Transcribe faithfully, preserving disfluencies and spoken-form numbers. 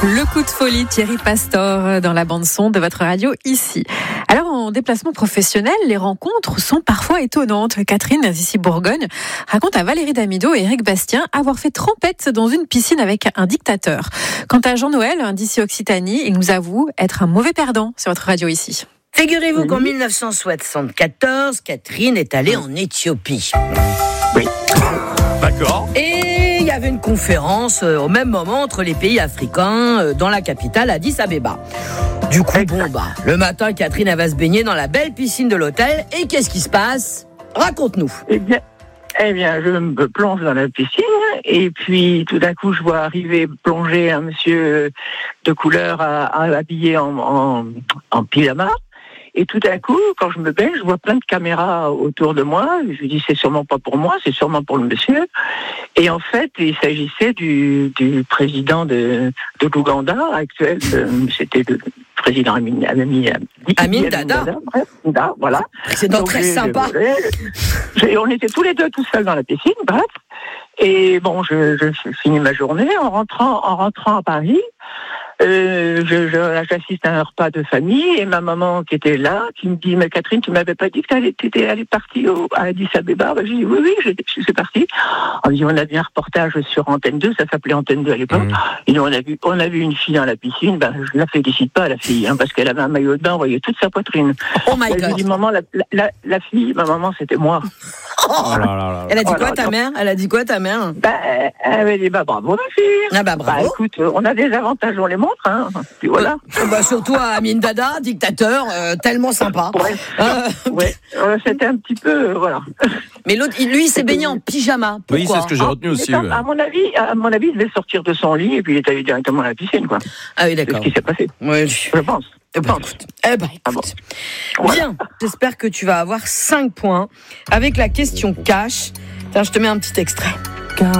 Le coup de folie, Thierry Pastor, dans la bande-son de votre radio ici. Alors, en déplacement professionnel, les rencontres sont parfois étonnantes. Catherine, d'ici Bourgogne, raconte à Valérie Damido et Eric Bastien avoir fait trempette dans une piscine avec un dictateur. Quant à Jean-Noël, d'ici Occitanie, il nous avoue être un mauvais perdant sur votre radio ici. Figurez-vous qu'en dix-neuf cent soixante-quatorze, Catherine est allée en Éthiopie. Oui. D'accord. Et il y avait une conférence euh, au même moment entre les pays africains euh, dans la capitale Addis Abeba. Du coup, bon, bah, le matin, Catherine, elle va se baigner dans la belle piscine de l'hôtel. Et qu'est-ce qui se passe ? Raconte-nous. Eh bien, eh bien, je me plonge dans la piscine et puis tout d'un coup, je vois arriver plonger un monsieur de couleur à, à, habillé en, en, en pyjama. Et tout d'un coup, quand je me baigne, je vois plein de caméras autour de moi. Je me dis, c'est sûrement pas pour moi, c'est sûrement pour le monsieur. Et en fait, il s'agissait du, du président de, de l'Ouganda actuel. C'était le président Amin, Amin, Amin Dada. Bref, Dada, voilà. C'est donc très sympa. Je, je, on était tous les deux tout seuls dans la piscine, bref. Et bon, je, je finis ma journée en rentrant, en rentrant à Paris. Euh, je, je, j'assiste à un repas de famille et ma maman qui était là, qui me dit, mais Catherine, tu m'avais pas dit que tu étais allée partie au, à Addis Abeba? Ben, j'ai dit, oui, oui, je, je suis partie. On dit, on a vu un reportage sur Antenne deux, ça s'appelait Antenne deux à l'époque. Mmh. Et on a vu, on a vu une fille dans la piscine, ben, je la félicite pas, la fille, hein, parce qu'elle avait un maillot de bain, on voyait toute sa poitrine. Oh my God. Je dis, maman, la, la, la fille, ma maman, c'était moi. Oh là là là. Elle a dit quoi, oh ta mère? Elle a dit quoi, ta mère? Ben, elle m'a dit, bah, bravo, ma fille. Ah, bah, bravo. Bah, écoute, on a des avantages, on les montre, hein. Puis voilà. Euh, bah, surtout à Amin Dada, dictateur, euh, tellement sympa. Ouais. Euh, ouais. Euh, c'était un petit peu, euh, voilà. Mais l'autre, lui, il s'est baigné en pyjama. Pourquoi? Oui, c'est ce que j'ai retenu ah, aussi. Ouais. À mon avis, à mon avis, il devait sortir de son lit et puis il est allé directement à la piscine, quoi. Ah oui, d'accord. C'est ce qui s'est passé. Ouais, je pense. Eh ben, écoute. Eh ben, écoute. Ah bon. Voilà. Bien. J'espère que tu vas avoir cinq points avec la question cash. Tiens, je te mets un petit extrait.